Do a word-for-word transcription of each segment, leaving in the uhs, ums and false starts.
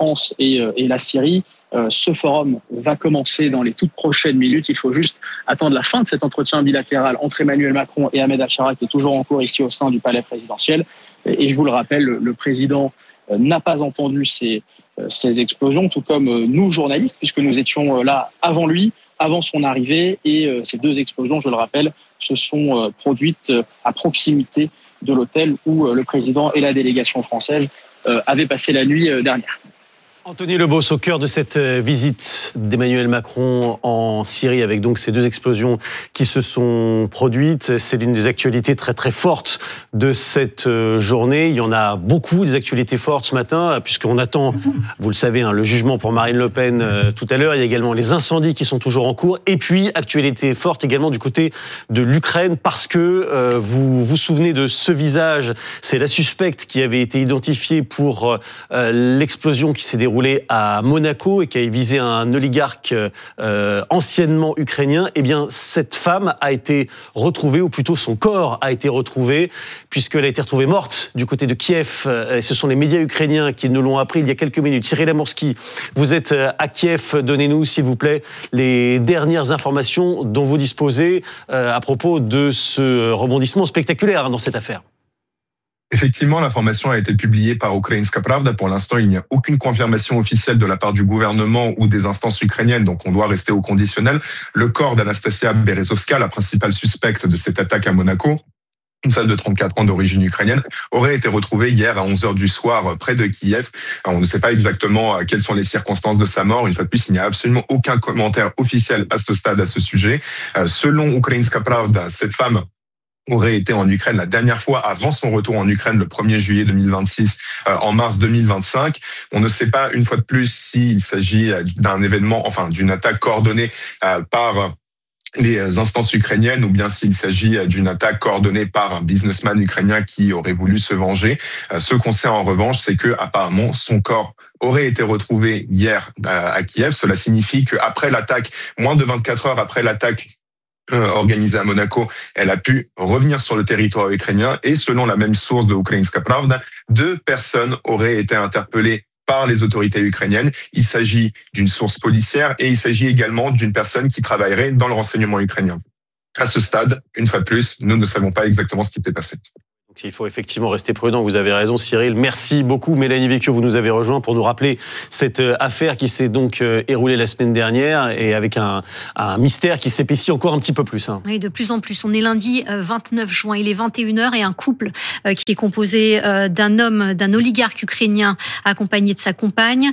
France et, et la Syrie. Euh, ce forum va commencer dans les toutes prochaines minutes. Il faut juste attendre la fin de cet entretien bilatéral entre Emmanuel Macron et Ahmed Al-Shara, qui est toujours en cours ici au sein du palais présidentiel. Et, et je vous le rappelle, le, le président euh, n'a pas entendu ces, euh, ces explosions, tout comme euh, nous, journalistes, puisque nous étions euh, là avant lui, avant son arrivée. Et euh, ces deux explosions, je le rappelle, se sont euh, produites euh, à proximité de l'hôtel où euh, le président et la délégation française euh, avaient passé la nuit euh, dernière. Anthony Lebos, au cœur de cette visite d'Emmanuel Macron en Syrie, avec donc ces deux explosions qui se sont produites. C'est l'une des actualités très très fortes de cette journée. Il y en a beaucoup des actualités fortes ce matin, puisqu'on attend, vous le savez, hein, le jugement pour Marine Le Pen euh, tout à l'heure. Il y a également les incendies qui sont toujours en cours. Et puis, actualité forte également du côté de l'Ukraine, parce que euh, vous vous souvenez de ce visage. C'est la suspecte qui avait été identifiée pour euh, l'explosion qui s'est déroulée à Monaco et qui a visé un oligarque euh, anciennement ukrainien. Eh bien, cette femme a été retrouvée, ou plutôt son corps a été retrouvé, puisqu'elle a été retrouvée morte du côté de Kiev. Et ce sont les médias ukrainiens qui nous l'ont appris il y a quelques minutes. Cyril Amorsky, vous êtes à Kiev. Donnez-nous, s'il vous plaît, les dernières informations dont vous disposez euh, à propos de ce rebondissement spectaculaire dans cette affaire. Effectivement, l'information a été publiée par Ukrainska Pravda. Pour l'instant, il n'y a aucune confirmation officielle de la part du gouvernement ou des instances ukrainiennes, donc on doit rester au conditionnel. Le corps d'Anastasia Berezovska, la principale suspecte de cette attaque à Monaco, une femme de trente-quatre ans d'origine ukrainienne, aurait été retrouvée hier à onze heures du soir près de Kiev. Alors, on ne sait pas exactement quelles sont les circonstances de sa mort. Une fois de plus, il n'y a absolument aucun commentaire officiel à ce stade à ce sujet. Selon Ukrainska Pravda, cette femme aurait été en Ukraine la dernière fois avant son retour en Ukraine le premier juillet deux mille vingt-six, euh, en mars deux mille vingt-cinq. On ne sait pas, une fois de plus, s'il s'agit d'un événement, enfin d'une attaque coordonnée euh, par les instances ukrainiennes ou bien s'il s'agit d'une attaque coordonnée par un businessman ukrainien qui aurait voulu se venger. Euh, ce qu'on sait en revanche, c'est que apparemment son corps aurait été retrouvé hier euh, à Kiev. Cela signifie qu'après l'attaque, moins de vingt-quatre heures après l'attaque Euh, organisée à Monaco, elle a pu revenir sur le territoire ukrainien et selon la même source de Ukrainska Pravda, deux personnes auraient été interpellées par les autorités ukrainiennes. Il s'agit d'une source policière et il s'agit également d'une personne qui travaillerait dans le renseignement ukrainien. À ce stade, une fois de plus, nous ne savons pas exactement ce qui s'est passé. Donc, il faut effectivement rester prudent, vous avez raison Cyril. Merci beaucoup Mélanie Vécure, vous nous avez rejoint pour nous rappeler cette affaire qui s'est donc éroulée la semaine dernière et avec un, un mystère qui s'épaissit encore un petit peu plus. Hein. Oui, de plus en plus. On est lundi vingt-neuf juin, il est vingt et une heures et un couple qui est composé d'un homme, d'un oligarque ukrainien accompagné de sa compagne,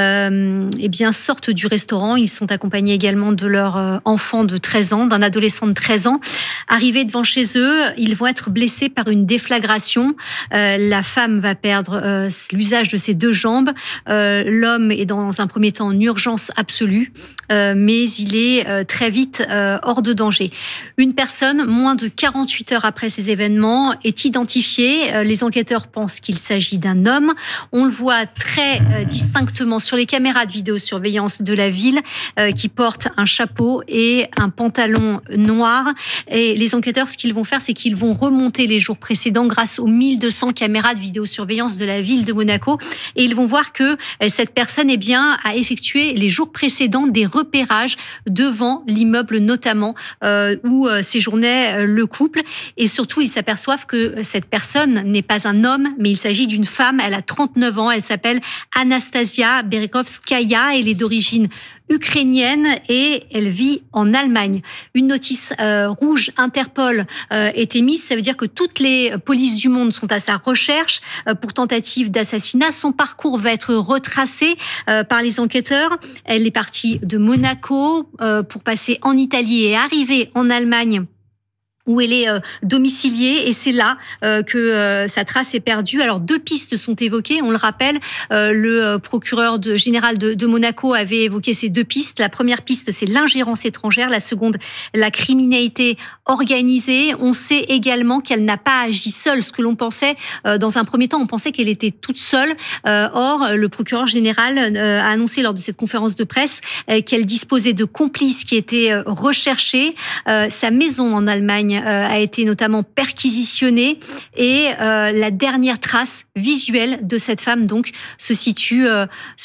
euh, eh bien, sortent du restaurant. Ils sont accompagnés également de leur enfant de treize ans, d'un adolescent de treize ans. Arrivés devant chez eux, ils vont être blessés par une déflagration. Euh, la femme va perdre euh, l'usage de ses deux jambes. Euh, l'homme est dans un premier temps en urgence absolue, euh, mais il est euh, très vite euh, hors de danger. Une personne, moins de quarante-huit heures après ces événements, est identifiée. Euh, les enquêteurs pensent qu'il s'agit d'un homme. On le voit très euh, distinctement sur les caméras de vidéosurveillance de la ville, euh, qui porte un chapeau et un pantalon noir. Et les enquêteurs, ce qu'ils vont faire, c'est qu'ils vont remonter les jours précédents grâce aux mille deux cents caméras de vidéosurveillance de la ville de Monaco. Et ils vont voir que cette personne eh bien, a effectué les jours précédents des repérages devant l'immeuble notamment euh, où euh, séjournait le couple. Et surtout, ils s'aperçoivent que cette personne n'est pas un homme, mais il s'agit d'une femme. Elle a trente-neuf ans. Elle s'appelle Anastasia Berekovskaya. Elle est d'origine ukrainienne et elle vit en Allemagne. Une notice euh, rouge Interpol euh, est émise. Ça veut dire que toutes les polices du monde sont à sa recherche euh, pour tentative d'assassinat. Son parcours va être retracé euh, par les enquêteurs. Elle est partie de Monaco euh, pour passer en Italie et arriver en Allemagne, où elle est euh, domiciliée, et c'est là euh, que euh, sa trace est perdue. Alors, deux pistes sont évoquées, on le rappelle. Euh, le euh, procureur de, général de, de Monaco avait évoqué ces deux pistes. La première piste, c'est l'ingérence étrangère. La seconde, la criminalité organisée. On sait également qu'elle n'a pas agi seule. Ce que l'on pensait, euh, dans un premier temps, on pensait qu'elle était toute seule. Euh, or, le procureur général euh, a annoncé lors de cette conférence de presse euh, qu'elle disposait de complices qui étaient euh, recherchés. Euh, sa maison en Allemagne a été notamment perquisitionnée et euh, la dernière trace visuelle de cette femme donc se situe, euh,